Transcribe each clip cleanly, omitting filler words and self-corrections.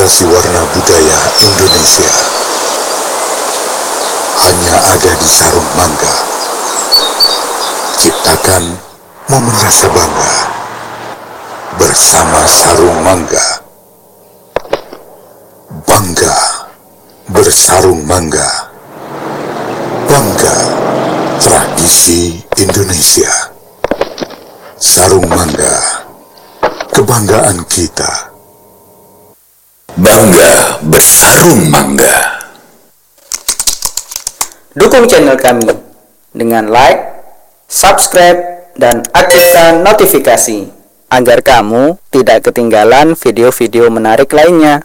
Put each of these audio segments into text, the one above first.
Eksplorasi warna budaya Indonesia hanya ada di Sarung Mangga. Ciptakan momen rasa bangga bersama Sarung Mangga. Bangga bersarung mangga. Bangga tradisi Indonesia. Sarung Mangga, kebanggaan kita. Bangga bersarung mangga. Dukung channel kami dengan like, subscribe, dan aktifkan notifikasi agar kamu tidak ketinggalan video-video menarik lainnya.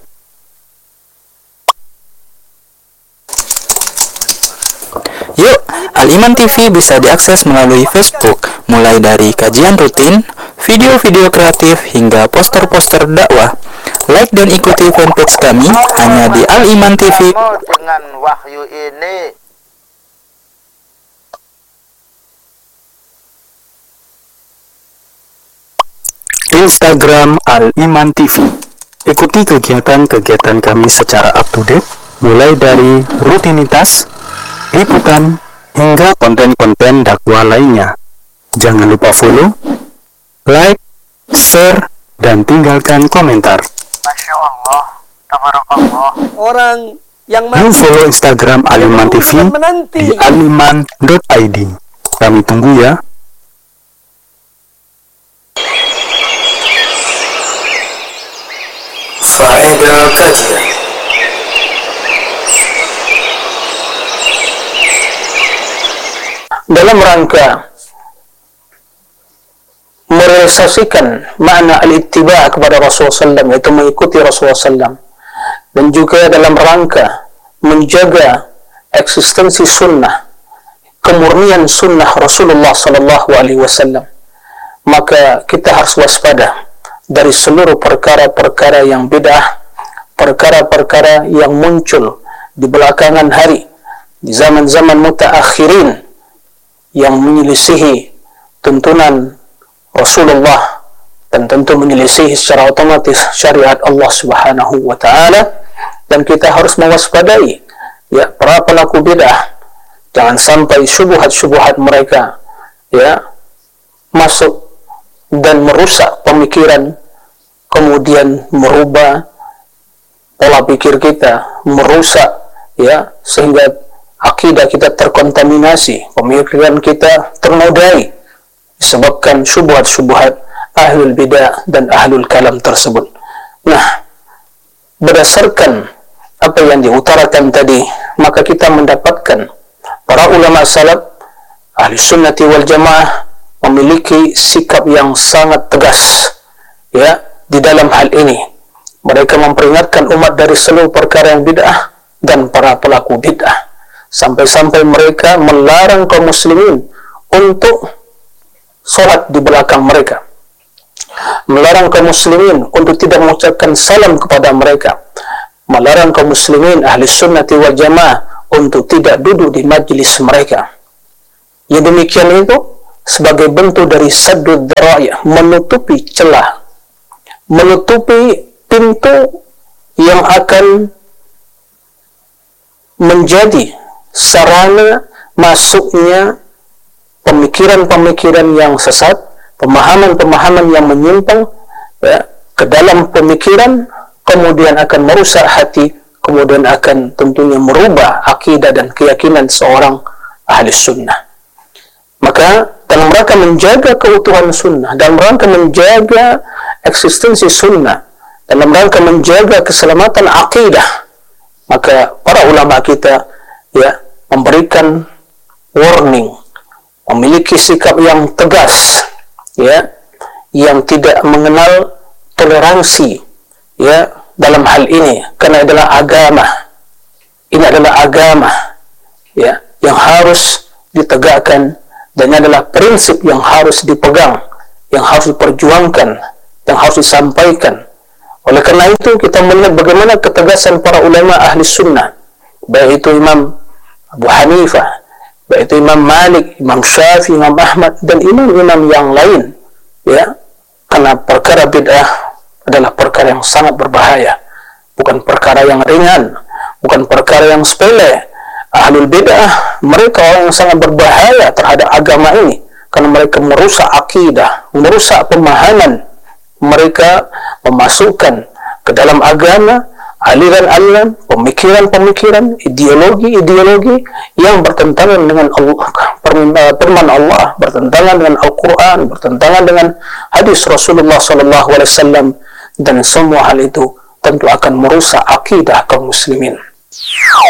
Yuk, Al-Iman TV bisa diakses melalui Facebook, mulai dari kajian rutin, video-video kreatif, hingga poster-poster dakwah. Like dan ikuti fanpage kami hanya di Al-Iman TV. Dengan wahyu ini Instagram Al-Iman TV. Ikuti kegiatan-kegiatan kami secara up-to-date, mulai dari rutinitas, liputan, hingga konten-konten dakwah lainnya. Jangan lupa follow, like, share, dan tinggalkan komentar. Masya Allah, tabarakallah. Orang yang Yuk follow Instagram Al-Iman TV di aliman.id. Kami tunggu ya. Faedah kajian. Dalam rangka merealisasikan makna al-ittiba' kepada Rasulullah SAW, yaitu mengikuti Rasulullah SAW, dan juga dalam rangka menjaga eksistensi sunnah, kemurnian sunnah Rasulullah SAW, maka kita harus waspada dari seluruh perkara-perkara yang bid'ah, perkara-perkara yang muncul di belakangan hari, di zaman-zaman mutaakhirin, yang menyelisihi tuntunan Rasulullah dan tentu menyelisihi secara otomatis syariat Allah Subhanahu wa taala. Dan kita harus mewaspadai ya para pelaku bid'ah, jangan sampai syubhat-syubhat mereka ya masuk dan merusak pemikiran, kemudian merubah pola pikir kita, merusak ya sehingga akidah kita terkontaminasi, pemikiran kita ternodai disebabkan syubhat-syubhat ahlul bidah dan ahlul kalam tersebut. Nah, berdasarkan apa yang diutarakan tadi, maka kita mendapatkan para ulama salaf ahli sunnati wal jamaah memiliki sikap yang sangat tegas ya di dalam hal ini. Mereka memperingatkan umat dari seluruh perkara yang bid'ah dan para pelaku bid'ah, sampai-sampai mereka melarang kaum muslimin untuk sholat di belakang mereka, melarang kaum muslimin untuk tidak mengucapkan salam kepada mereka, melarang kaum muslimin ahli sunnati wal jamaah untuk tidak duduk di majlis mereka. Yang demikian itu sebagai bentuk dari saddud dzara'i', menutupi celah, menutupi pintu yang akan menjadi sarana masuknya pemikiran-pemikiran yang sesat, pemahaman-pemahaman yang menyimpang ya, ke dalam pemikiran, kemudian akan merusak hati, kemudian akan tentunya merubah akidah dan keyakinan seorang ahli sunnah. Maka dalam rangka menjaga keutuhan sunnah, dalam rangka menjaga eksistensi sunnah, dalam rangka menjaga keselamatan akidah, maka para ulama kita ya memberikan warning, memiliki sikap yang tegas ya, yang tidak mengenal toleransi ya dalam hal ini, karena adalah agama. Ini adalah agama ya yang harus ditegakkan, dan ini adalah prinsip yang harus dipegang, yang harus diperjuangkan, yang harus disampaikan. Oleh karena itu kita melihat bagaimana ketegasan para ulama ahli sunnah, baik itu Imam Abu Hanifah, baik itu Imam Malik, Imam Syafi'i, Imam Ahmad, dan imam-imam yang lain ya, karena perkara bid'ah adalah perkara yang sangat berbahaya, bukan perkara yang ringan, bukan perkara yang sepele. Ahlul bid'ah, mereka orang yang sangat berbahaya terhadap agama ini, karena mereka merusak akidah, merusak pemahaman. Mereka memasukkan ke dalam agama aliran-aliran, pemikiran-pemikiran, ideologi-ideologi yang bertentangan dengan Allah, firman Allah, bertentangan dengan Al-Quran, bertentangan dengan hadis Rasulullah SAW, dan semua hal itu tentu akan merusak akidah kaum muslimin.